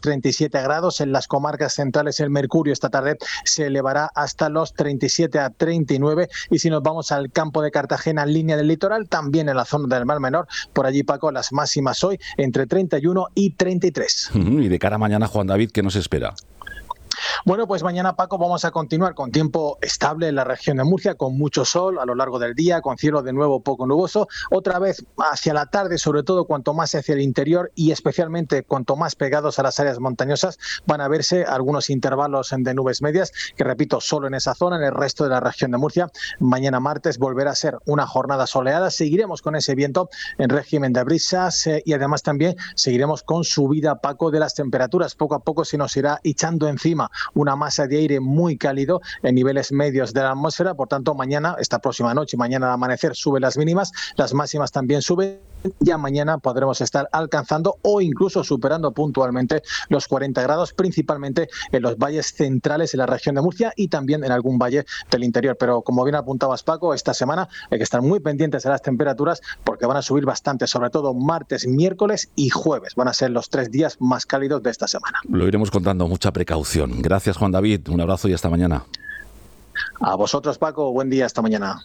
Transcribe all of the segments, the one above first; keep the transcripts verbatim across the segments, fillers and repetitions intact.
treinta y siete grados. En las comarcas centrales el mercurio esta tarde se elevará hasta los treinta y siete a treinta y nueve. Y si nos vamos al campo de Cartagena, en línea del litoral, también en la zona del Mar Menor, por allí, Paco, las máximas hoy entre treinta y uno y treinta y tres. Y de cara a mañana, Juan David, ¿qué nos espera? Bueno, pues mañana, Paco, vamos a continuar con tiempo estable en la región de Murcia, con mucho sol a lo largo del día, con cielo de nuevo poco nuboso. Otra vez hacia la tarde, sobre todo cuanto más hacia el interior y especialmente cuanto más pegados a las áreas montañosas, van a verse algunos intervalos de nubes medias, que repito, solo en esa zona. En el resto de la región de Murcia, mañana martes volverá a ser una jornada soleada. Seguiremos con ese viento en régimen de brisas eh, y además también seguiremos con subida, Paco, de las temperaturas. Poco a poco se nos irá echando encima una masa de aire muy cálido en niveles medios de la atmósfera. Por tanto, mañana, esta próxima noche, mañana al amanecer, suben las mínimas, las máximas también suben. Ya mañana podremos estar alcanzando o incluso superando puntualmente los cuarenta grados, principalmente en los valles centrales de la región de Murcia y también en algún valle del interior. Pero como bien apuntabas, Paco, esta semana hay que estar muy pendientes de las temperaturas porque van a subir bastante, sobre todo martes, miércoles y jueves. Van a ser los tres días más cálidos de esta semana. Lo iremos contando, mucha precaución. Gracias, Juan David. Un abrazo y hasta mañana. A vosotros, Paco. Buen día. Hasta mañana.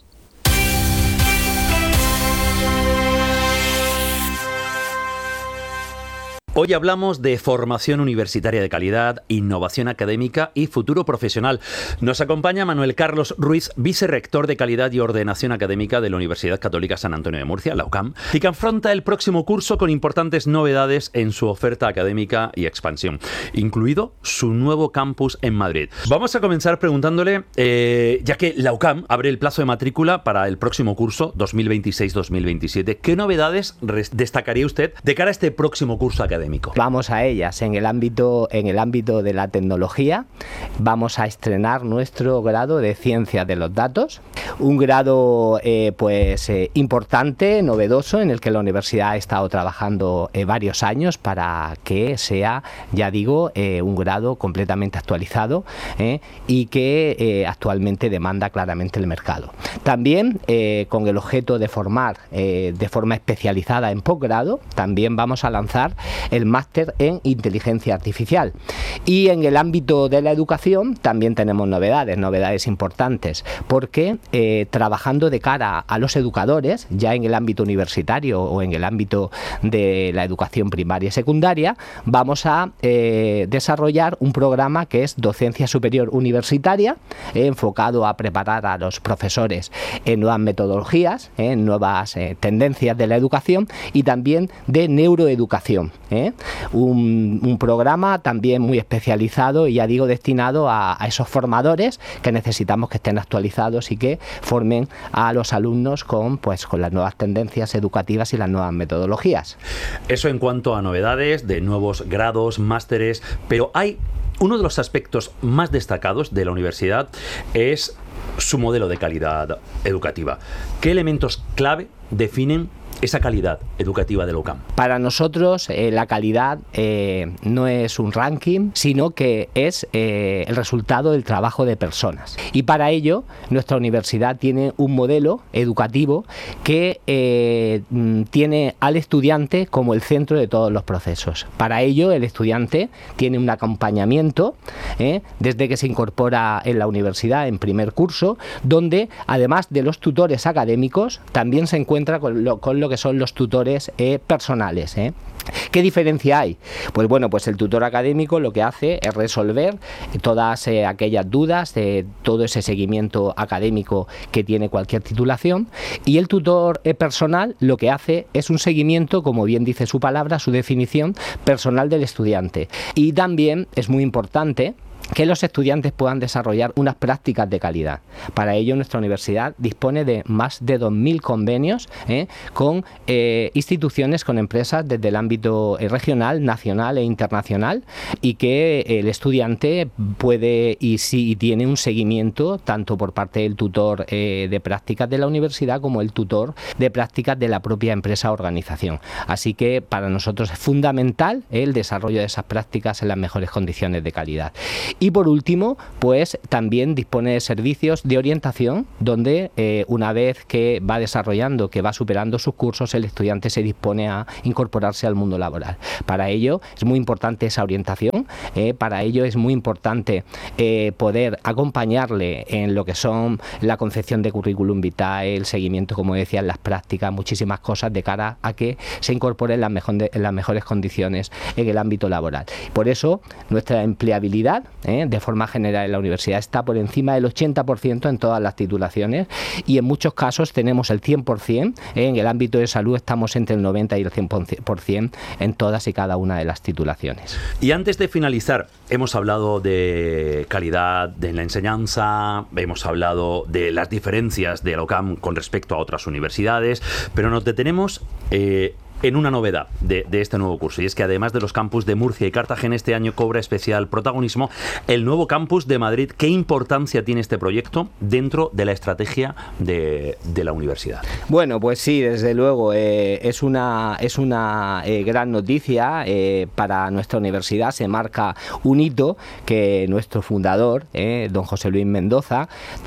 Hoy hablamos de formación universitaria de calidad, innovación académica y futuro profesional. Nos acompaña Manuel Carlos Ruiz, vicerrector de Calidad y Ordenación Académica de la Universidad Católica San Antonio de Murcia, la U C A M, y que afronta el próximo curso con importantes novedades en su oferta académica y expansión, incluido su nuevo campus en Madrid. Vamos a comenzar preguntándole, eh, ya que la U C A M abre el plazo de matrícula para el próximo curso dos mil veintiséis dos mil veintisiete, ¿qué novedades destacaría usted de cara a este próximo curso académico? Vamos a ellas. En el ámbito, en el ámbito de la tecnología, vamos a estrenar nuestro grado de Ciencias de los Datos, un grado eh, pues eh, importante, novedoso, en el que la universidad ha estado trabajando eh, varios años para que sea, ya digo, eh, un grado completamente actualizado eh, y que eh, actualmente demanda claramente el mercado. También eh, con el objeto de formar eh, de forma especializada en posgrado, también vamos a lanzar el máster en inteligencia artificial. Y en el ámbito de la educación también tenemos novedades, novedades importantes, porque eh, trabajando de cara a los educadores, ya en el ámbito universitario o en el ámbito de la educación primaria y secundaria, vamos a eh, desarrollar un programa que es Docencia Superior Universitaria, eh, enfocado a preparar a los profesores en nuevas metodologías, eh, en nuevas eh, tendencias de la educación y también de neuroeducación. ¿eh? Un, un programa también muy especializado y ya digo destinado a, a esos formadores que necesitamos que estén actualizados y que formen a los alumnos con, pues, con las nuevas tendencias educativas y las nuevas metodologías. Eso en cuanto a novedades de nuevos grados, másteres, pero hay uno de los aspectos más destacados de la universidad es su modelo de calidad educativa. ¿Qué elementos clave definen esa calidad educativa de la U C A M? Para nosotros eh, la calidad eh, no es un ranking, sino que es eh, el resultado del trabajo de personas. Y para ello nuestra universidad tiene un modelo educativo que eh, tiene al estudiante como el centro de todos los procesos. Para ello el estudiante tiene un acompañamiento eh, desde que se incorpora en la universidad en primer curso, donde además de los tutores académicos también se encuentra con lo, con lo que son los tutores eh, personales. ¿eh? ¿Qué diferencia hay? Pues bueno, pues el tutor académico lo que hace es resolver todas eh, aquellas dudas de todo ese seguimiento académico que tiene cualquier titulación, y el tutor eh, personal lo que hace es un seguimiento, como bien dice su palabra, su definición, personal del estudiante. Y también es muy importante que los estudiantes puedan desarrollar unas prácticas de calidad. Para ello nuestra universidad dispone de más de dos mil convenios ¿eh? con eh, instituciones, con empresas desde el ámbito regional, nacional e internacional, y que el estudiante puede y sí tiene un seguimiento tanto por parte del tutor eh, de prácticas de la universidad como el tutor de prácticas de la propia empresa o organización. Así que para nosotros es fundamental el desarrollo de esas prácticas en las mejores condiciones de calidad. Y por último, pues también dispone de servicios de orientación donde eh, una vez que va desarrollando, que va superando sus cursos, el estudiante se dispone a incorporarse al mundo laboral. Para ello es muy importante esa orientación, eh, para ello es muy importante eh, poder acompañarle en lo que son la concepción de currículum vitae, el seguimiento, como decía, en las prácticas, muchísimas cosas de cara a que se incorpore en las, mejor de, en las mejores condiciones en el ámbito laboral. Por eso nuestra empleabilidad eh, de forma general en la universidad está por encima del ochenta por ciento en todas las titulaciones y en muchos casos tenemos el cien por ciento, eh, en el ámbito de salud estamos entre el noventa y el cien por ciento en todas y cada una de las titulaciones. Y antes de finalizar, hemos hablado de calidad de la enseñanza, hemos hablado de las diferencias de la UCAM con respecto a otras universidades, pero nos detenemos eh, en una novedad de, de este nuevo curso, y es que además de los campus de Murcia y Cartagena, este año cobra especial protagonismo el nuevo campus de Madrid. ¿Qué importancia tiene este proyecto dentro de la estrategia de, de la universidad? Bueno, pues sí, desde luego, eh, es una, es una eh, gran noticia eh, para nuestra universidad. Se marca un hito que nuestro fundador, eh, don José Luis Mendoza,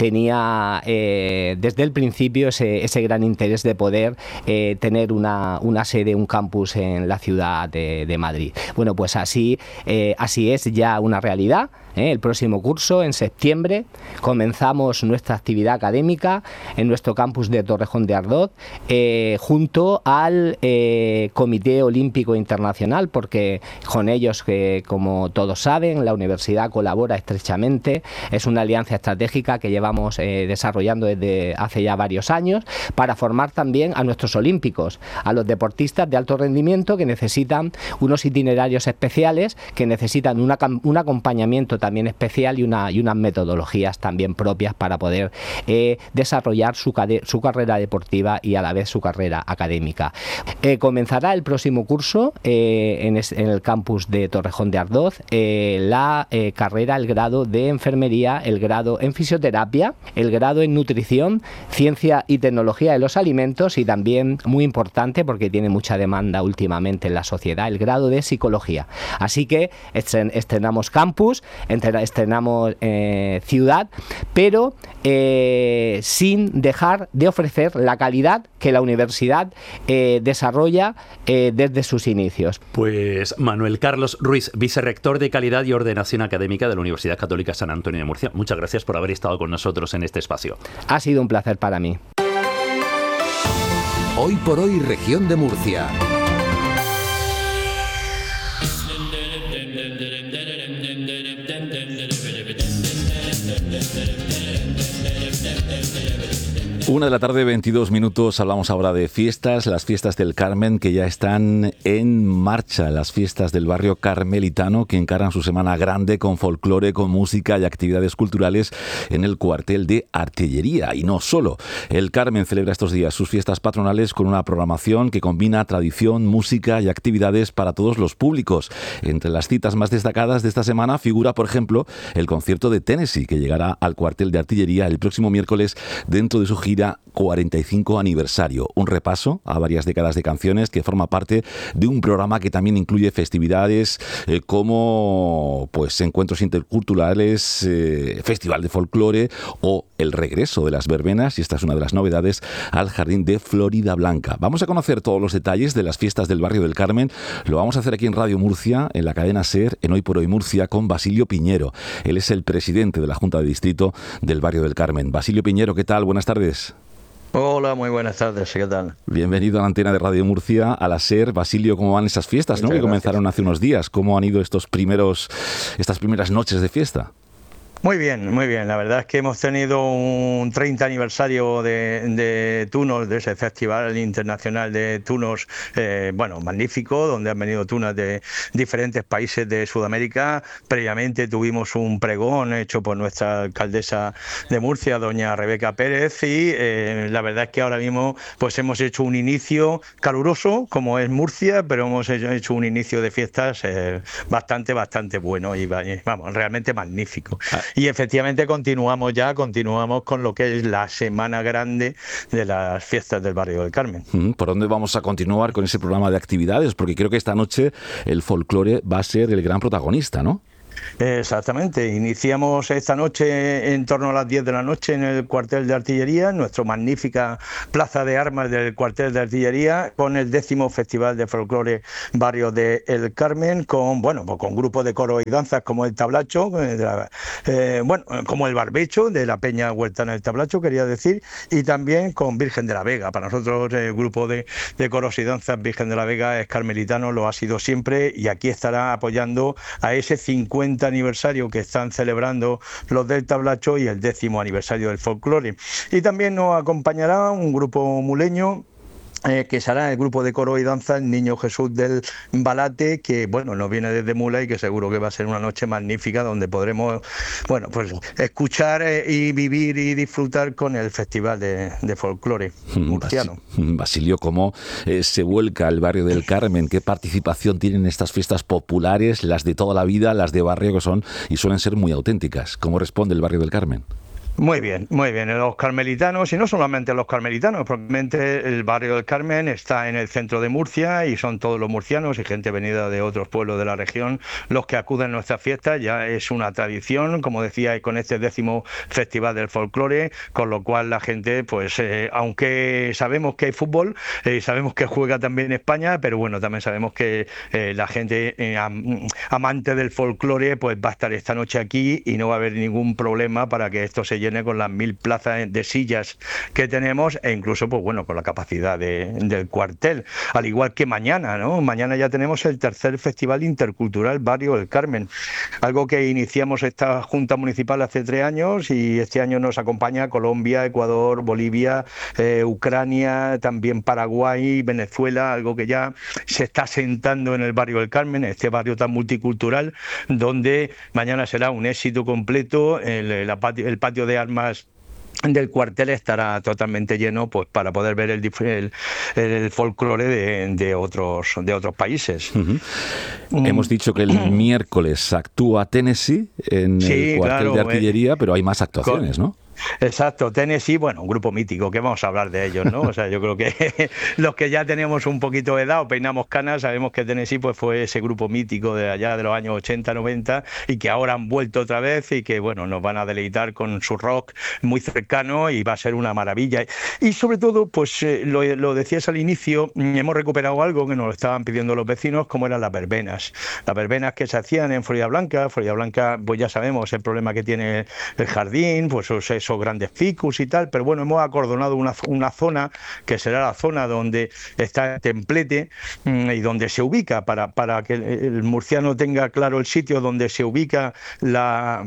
tenía eh, desde el principio ese, ese gran interés de poder eh, tener una, una serie de un campus en la ciudad de, de Madrid. Bueno, pues así, eh, así es ya una realidad. ¿eh? El próximo curso, en septiembre, comenzamos nuestra actividad académica en nuestro campus de Torrejón de Ardoz, eh, junto al eh, Comité Olímpico Internacional, porque con ellos, que como todos saben, la universidad colabora estrechamente. Es una alianza estratégica que llevamos eh, desarrollando desde hace ya varios años para formar también a nuestros olímpicos, a los deportistas de alto rendimiento que necesitan unos itinerarios especiales, que necesitan una, un acompañamiento también especial y, una, y unas metodologías también propias para poder eh, desarrollar su, su carrera deportiva y a la vez su carrera académica. Eh, comenzará el próximo curso eh, en, es, en el campus de Torrejón de Ardoz eh, la eh, carrera, el grado de enfermería, el grado en fisioterapia, el grado en nutrición, ciencia y tecnología de los alimentos y también, muy importante porque tiene mucha demanda últimamente en la sociedad, el grado de psicología. Así que estrenamos campus, estrenamos eh, ciudad, pero eh, sin dejar de ofrecer la calidad que la universidad eh, desarrolla eh, desde sus inicios. Pues Manuel Carlos Ruiz, vicerrector de Calidad y Ordenación Académica de la Universidad Católica San Antonio de Murcia. Muchas gracias por haber estado con nosotros en este espacio. Ha sido un placer para mí. Hoy por hoy, región de Murcia. Una de la tarde, veintidós minutos, hablamos ahora de fiestas, las fiestas del Carmen que ya están en marcha, las fiestas del barrio carmelitano que encaran su semana grande con folclore, con música y actividades culturales en el cuartel de artillería. Y no solo, el Carmen celebra estos días sus fiestas patronales con una programación que combina tradición, música y actividades para todos los públicos. Entre las citas más destacadas de esta semana figura, por ejemplo, el concierto de Tennessee, que llegará al cuartel de artillería el próximo miércoles dentro de su gira cuarenta y cinco aniversario, un repaso a varias décadas de canciones que forma parte de un programa que también incluye festividades eh, como pues encuentros interculturales, eh, festival de folclore o el regreso de las verbenas, y esta es una de las novedades, al Jardín de Florida Blanca. Vamos a conocer todos los detalles de las fiestas del barrio del Carmen. Lo vamos a hacer aquí en Radio Murcia, en la cadena SER, en Hoy por Hoy Murcia, con Basilio Piñero. Él es el presidente de la Junta de Distrito del barrio del Carmen. Basilio Piñero, ¿qué tal? Buenas tardes. Hola, muy buenas tardes, ¿qué tal? Bienvenido a la antena de Radio Murcia, a la SER. Basilio, ¿cómo van esas fiestas, ¿no? que comenzaron hace unos días? ¿Cómo han ido estos primeros, estas primeras noches de fiesta? Muy bien, muy bien. La verdad es que hemos tenido un treinta aniversario de, de Tunos, de ese Festival Internacional de Tunos, eh, bueno, magnífico, donde han venido tunas de diferentes países de Sudamérica. Previamente tuvimos un pregón hecho por nuestra alcaldesa de Murcia, doña Rebeca Pérez, y eh, la verdad es que ahora mismo pues hemos hecho un inicio caluroso, como es Murcia, pero hemos hecho un inicio de fiestas eh, bastante, bastante bueno y, vamos, realmente magnífico. Ah. Y efectivamente continuamos ya, continuamos con lo que es la semana grande de las fiestas del barrio del Carmen. ¿Por dónde vamos a continuar con ese programa de actividades? Porque creo que esta noche el folclore va a ser el gran protagonista, ¿no? Exactamente, iniciamos esta noche en torno a las diez de la noche en el cuartel de artillería, nuestra magnífica plaza de armas del cuartel de artillería, con el décimo Festival de Folclore Barrio de El Carmen, con bueno, pues con grupos de coro y danzas como el Tablacho, eh, de la, eh, bueno, como el Barbecho de la Peña Huertana del Tablacho, quería decir, y también con Virgen de la Vega. Para nosotros el grupo de, de coros y danzas Virgen de la Vega es carmelitano, lo ha sido siempre, y aquí estará apoyando a ese cincuenta aniversario que están celebrando los del Tablacho y el décimo aniversario del folclore. Y también nos acompañará un grupo muleño, Eh, que será el grupo de coro y danza El Niño Jesús del Balate, que bueno, nos viene desde Mula y que seguro que va a ser una noche magnífica donde podremos, bueno, pues escuchar eh, y vivir y disfrutar con el Festival de, de Folclore murciano. Basilio, ¿cómo eh, se vuelca el barrio del Carmen? ¿Qué participación tienen estas fiestas populares, las de toda la vida, las de barrio, que son y suelen ser muy auténticas? ¿Cómo responde el barrio del Carmen? Muy bien, muy bien. Los carmelitanos, y no solamente los carmelitanos, probablemente el barrio del Carmen está en el centro de Murcia y son todos los murcianos y gente venida de otros pueblos de la región los que acuden a nuestras fiestas. Ya es una tradición, como decía, con este décimo Festival del Folclore, con lo cual la gente, pues, eh, aunque sabemos que hay fútbol, eh, sabemos que juega también España, pero bueno, también sabemos que eh, la gente eh, am, amante del folclore, pues va a estar esta noche aquí y no va a haber ningún problema para que esto se llene con las mil plazas de sillas que tenemos e incluso, pues bueno, con la capacidad de, del cuartel, al igual que mañana, ¿no? Mañana ya tenemos el tercer Festival Intercultural Barrio del Carmen, algo que iniciamos esta Junta Municipal hace tres años y este año nos acompaña Colombia, Ecuador, Bolivia, eh, Ucrania, también Paraguay, Venezuela, algo que ya se está asentando en el Barrio del Carmen, este barrio tan multicultural, donde mañana será un éxito completo, el, el, patio, el patio de armas del cuartel estará totalmente lleno, pues para poder ver el, el, el folclore de, de otros de otros países. Uh-huh. Mm. Hemos dicho que el miércoles actúa Tennessee en sí, el cuartel claro, de artillería, eh, pero hay más actuaciones, con... ¿no? Exacto, Tennessee, bueno, un grupo mítico, que vamos a hablar de ellos, ¿no? O sea, yo creo que los que ya tenemos un poquito de edad o peinamos canas, sabemos que Tennessee pues fue ese grupo mítico de allá de los años ochenta, noventa y que ahora han vuelto otra vez y que, bueno, nos van a deleitar con su rock muy cercano y va a ser una maravilla. Y sobre todo, pues eh, lo, lo decías al inicio, hemos recuperado algo que nos lo estaban pidiendo los vecinos, como eran las verbenas. Las verbenas que se hacían en Florida Blanca, Florida Blanca, pues ya sabemos el problema que tiene el jardín, pues esos grandes ficus y tal, pero bueno, hemos acordonado una, una zona que será la zona donde está el templete mmm, y donde se ubica, para, para que el, el murciano tenga claro el sitio donde se ubica la...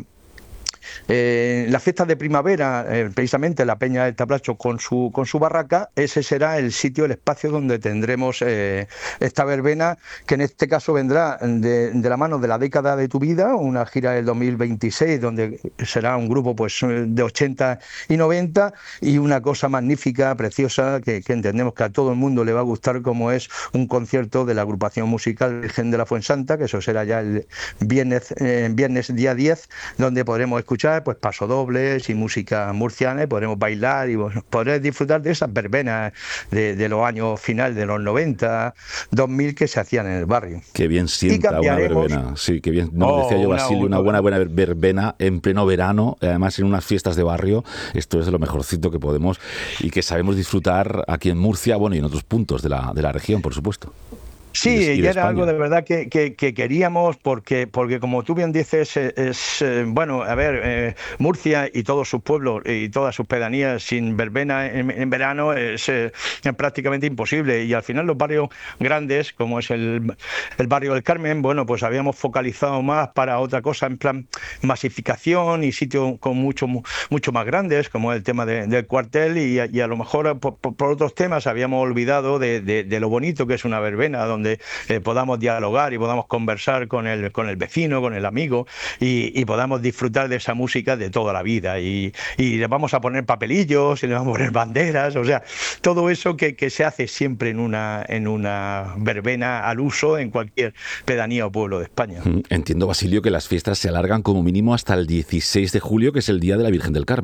Eh, las fiestas de primavera, eh, precisamente la Peña del Tablacho con su con su barraca, ese será el sitio, el espacio donde tendremos eh, esta verbena, que en este caso vendrá de, de la mano de La Década de tu Vida, una gira del dos mil veintiséis, donde será un grupo pues de ochenta y noventa, y una cosa magnífica, preciosa, que, que entendemos que a todo el mundo le va a gustar, como es un concierto de la agrupación musical Virgen de la Fuensanta, que eso será ya el viernes, eh, viernes día diez, donde podremos escuchar pues pasodobles y música murciana y podremos bailar y bueno, podremos disfrutar de esas verbenas de, de los años final de los noventa, dos mil que se hacían en el barrio. Qué bien sienta una verbena, sí, qué bien, no, oh, decía yo Basilio, una, una buena buena verbena en pleno verano, además en unas fiestas de barrio, esto es de lo mejorcito que podemos y que sabemos disfrutar aquí en Murcia, bueno, y en otros puntos de la, de la región, por supuesto. Sí, y, y era España. Algo de verdad que, que, que queríamos, porque, porque como tú bien dices, es, es bueno, a ver, eh, Murcia y todos sus pueblos y todas sus pedanías sin verbena en, en verano es, eh, es prácticamente imposible, y al final los barrios grandes, como es el, el barrio del Carmen, bueno, pues habíamos focalizado más para otra cosa, en plan masificación y sitios con mucho, mucho más grandes, como el tema de, del cuartel, y a, y a lo mejor por, por otros temas habíamos olvidado de, de, de lo bonito que es una verbena, donde Eh, podamos dialogar y podamos conversar con el, con el vecino, con el amigo, y, y podamos disfrutar de esa música de toda la vida, y, y le vamos a poner papelillos y le vamos a poner banderas, o sea, todo eso que, que se hace siempre en una, en una verbena al uso en cualquier pedanía o pueblo de España. Entiendo, Basilio, que las fiestas se alargan como mínimo hasta el dieciséis de julio, que es el Día de la Virgen del Carmen.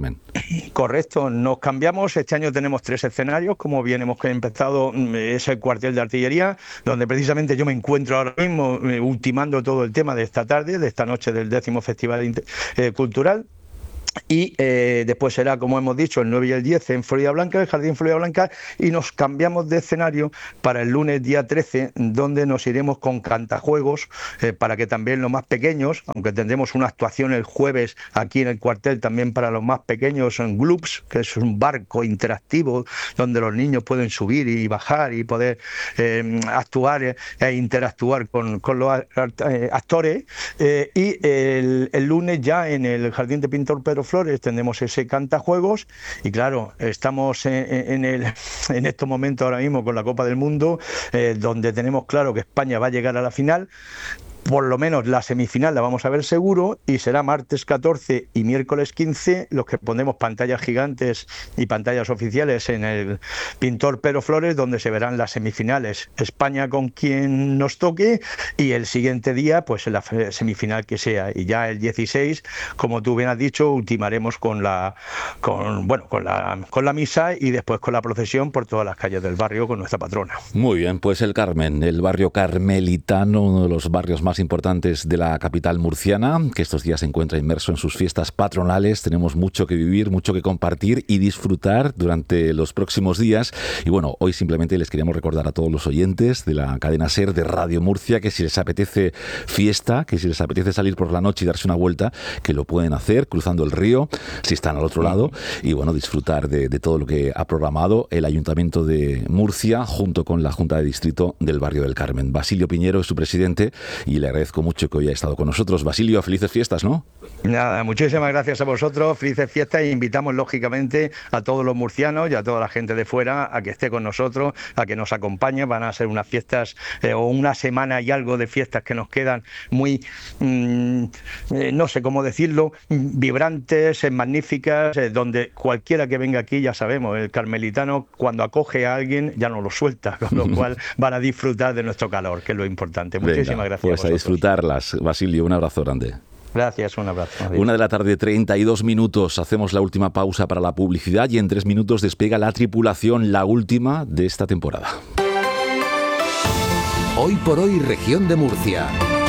Correcto, nos cambiamos. Este año tenemos tres escenarios, como bien hemos empezado, es el cuartel de artillería, donde precisamente yo me encuentro ahora mismo ultimando todo el tema de esta tarde, de esta noche del décimo Festival eh, Cultural. Y eh, después será, como hemos dicho, el nueve y el diez en Florida Blanca, el Jardín Florida Blanca, y nos cambiamos de escenario para el lunes día trece, donde nos iremos con cantajuegos, eh, para que también los más pequeños, aunque tendremos una actuación el jueves aquí en el cuartel también para los más pequeños, en Gloops, que es un barco interactivo donde los niños pueden subir y bajar y poder eh, actuar e interactuar con, con los actores, eh, y el, el lunes ya en el Jardín de Pintor Pedro Flores tendremos ese cantajuegos, y claro, estamos en, en, el, en estos momentos ahora mismo con la Copa del Mundo, eh, donde tenemos claro que España va a llegar a la final. Por lo menos la semifinal la vamos a ver seguro, y será martes catorce y miércoles quince los que pondremos pantallas gigantes y pantallas oficiales en el Pintor Pedro Flores, donde se verán las semifinales, España con quien nos toque, y el siguiente día pues la semifinal que sea, y ya el dieciséis, como tú bien has dicho, ultimaremos con la con bueno con la con la misa y después con la procesión por todas las calles del barrio con nuestra patrona. Muy bien, pues el Carmen, el barrio carmelitano, uno de los barrios más importantes de la capital murciana, que estos días se encuentra inmerso en sus fiestas patronales. Tenemos mucho que vivir, mucho que compartir y disfrutar durante los próximos días. Y bueno, hoy simplemente les queríamos recordar a todos los oyentes de la cadena SER de Radio Murcia que si les apetece fiesta, que si les apetece salir por la noche y darse una vuelta, que lo pueden hacer cruzando el río, si están al otro lado, y bueno, disfrutar de, de todo lo que ha programado el Ayuntamiento de Murcia junto con la Junta de Distrito del barrio del Carmen. Basilio Piñero es su presidente y le agradezco mucho que hoy haya estado con nosotros. Basilio, felices fiestas, ¿no? Nada, muchísimas gracias a vosotros, felices fiestas, e invitamos lógicamente a todos los murcianos y a toda la gente de fuera a que esté con nosotros, a que nos acompañe. Van a ser unas fiestas eh, o una semana y algo de fiestas que nos quedan muy, mmm, eh, no sé cómo decirlo, vibrantes, eh, magníficas, eh, donde cualquiera que venga aquí, ya sabemos, el carmelitano cuando acoge a alguien ya no lo suelta, con lo cual van a disfrutar de nuestro calor, que es lo importante. Muchísimas Venga, gracias. Pues a, a disfrutarlas. Basilio, un abrazo grande. Gracias, un abrazo. Adiós. Una de la tarde, treinta y dos minutos. Hacemos la última pausa para la publicidad y en tres minutos despega la tripulación, la última de esta temporada. Hoy por hoy, región de Murcia.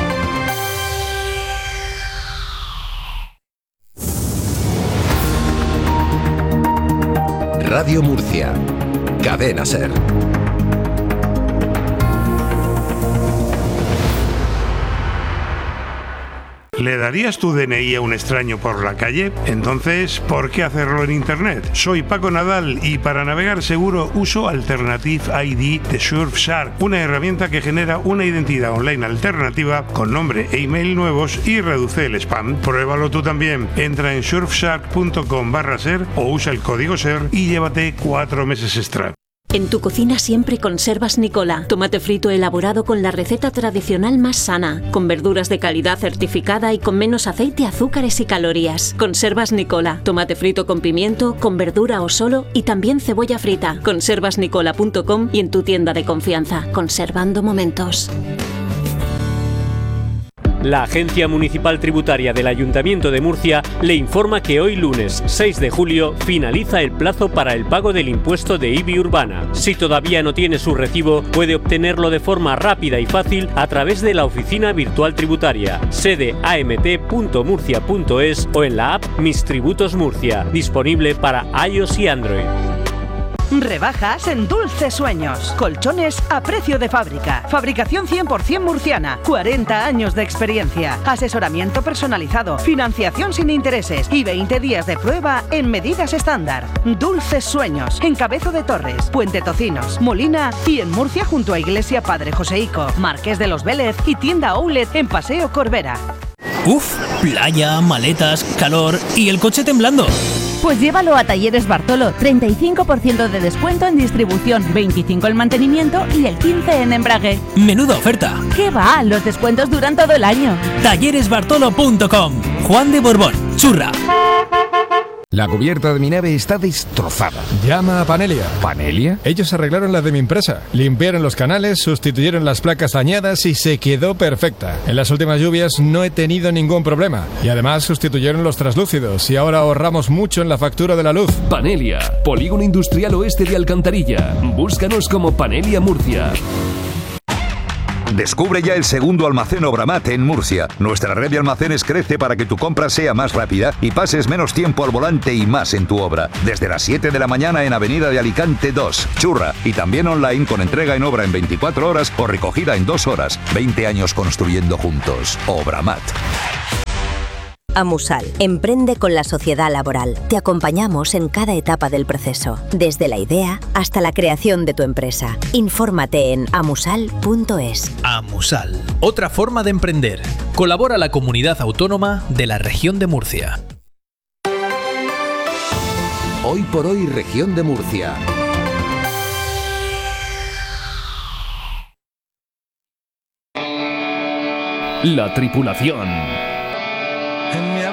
Radio Murcia. Cadena SER. ¿Le darías tu D N I a un extraño por la calle? Entonces, ¿por qué hacerlo en Internet? Soy Paco Nadal y para navegar seguro uso Alternative I D de Surfshark, una herramienta que genera una identidad online alternativa con nombre e email nuevos y reduce el spam. Pruébalo tú también. Entra en surfshark punto com barra ser o usa el código SER y llévate cuatro meses extra. En tu cocina siempre conservas Nicola, tomate frito elaborado con la receta tradicional más sana, con verduras de calidad certificada y con menos aceite, azúcares y calorías. Conservas Nicola, tomate frito con pimiento, con verdura o solo y también cebolla frita. conservas nicola punto com y en tu tienda de confianza, conservando momentos. La Agencia Municipal Tributaria del Ayuntamiento de Murcia le informa que hoy lunes seis de julio finaliza el plazo para el pago del impuesto de I B I urbana. Si todavía no tiene su recibo, puede obtenerlo de forma rápida y fácil a través de la Oficina Virtual Tributaria, sede a m t punto murcia punto es o en la app Mis Tributos Murcia, disponible para iOS y Android. Rebajas en Dulces Sueños. Colchones a precio de fábrica. Fabricación cien por ciento murciana. cuarenta años de experiencia. Asesoramiento personalizado. Financiación sin intereses. Y veinte días de prueba en medidas estándar. Dulces Sueños. En Cabezo de Torres, Puente Tocinos, Molina y en Murcia junto a Iglesia Padre Joseico, Marqués de los Vélez y tienda Outlet en Paseo Corbera. Uf, playa, maletas, calor y el coche temblando. Pues llévalo a Talleres Bartolo, treinta y cinco por ciento de descuento en distribución, veinticinco en mantenimiento y el quince en embrague. ¡Menuda oferta! ¿Qué va? Los descuentos duran todo el año. talleres bartolo punto com. Juan de Borbón, Churra. La cubierta de mi nave está destrozada. Llama a Panelia. ¿Panelia? Ellos arreglaron la de mi empresa. Limpiaron los canales, sustituyeron las placas dañadas y se quedó perfecta. En las últimas lluvias no he tenido ningún problema. Y además sustituyeron los traslúcidos y ahora ahorramos mucho en la factura de la luz. Panelia, Polígono Industrial Oeste de Alcantarilla. Búscanos como Panelia Murcia. Descubre ya el segundo almacén Obramat en Murcia. Nuestra red de almacenes crece para que tu compra sea más rápida y pases menos tiempo al volante y más en tu obra. Desde las siete de la mañana en Avenida de Alicante dos, Churra, y también online con entrega en obra en veinticuatro horas o recogida en dos horas. veinte años construyendo juntos. Obramat. Amusal, emprende con la sociedad laboral. Te acompañamos en cada etapa del proceso, desde la idea hasta la creación de tu empresa. Infórmate en amusal punto es. Amusal, otra forma de emprender. Colabora la Comunidad Autónoma de la Región de Murcia. Hoy por hoy, Región de Murcia. La tripulación. En mi